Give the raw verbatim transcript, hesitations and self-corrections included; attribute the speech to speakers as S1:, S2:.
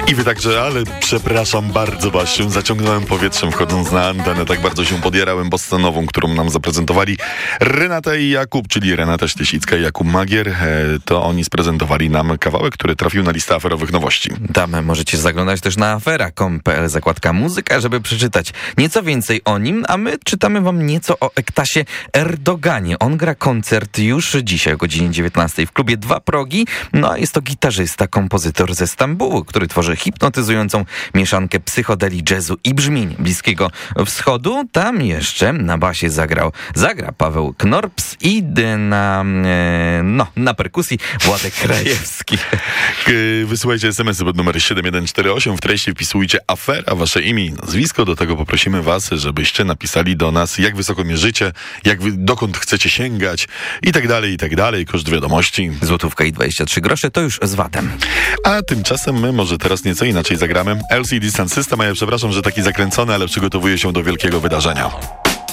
S1: I wy także, ale przepraszam bardzo, Basiu, zaciągnąłem powietrzem wchodząc na antenę, tak bardzo się podjarałem bossa-nową, którą nam zaprezentowali Renata i Jakub, czyli Renata Śliesicka i Jakub Magier. To oni sprezentowali nam kawałek, który trafił na listę aferowych nowości.
S2: Tam możecie zaglądać też na afera kropka com kropka pe el, zakładka muzyka, żeby przeczytać nieco więcej o nim, a my czytamy wam nieco o Ektasie Erdoganie. On gra koncert już dzisiaj o godzinie dziewiętnastej w klubie Dwa Progi. No a jest to gitarzysta, kompozytor ze Stambułu, który tworzy hipnotyzującą mieszankę psychodeli, jazzu i brzmień Bliskiego Wschodu. Tam jeszcze na basie zagrał, zagra Paweł Knorps i na, no, na perkusji Władek Krajewski.
S1: Wysyłajcie es em esy pod numer siedem jeden cztery osiem, w treści wpisujcie afera, wasze imię i nazwisko. Do tego poprosimy was, żebyście napisali do nas, jak wysoko mierzycie, jak wy, dokąd chcecie sięgać i tak dalej, i tak dalej. Koszt wiadomości
S2: złotówka i dwadzieścia trzy grosze, to już z vatem.
S1: A tymczasem my może teraz nieco inaczej zagramy. L C D Sound System, a ja przepraszam, że taki zakręcony, ale przygotowuje się do wielkiego wydarzenia.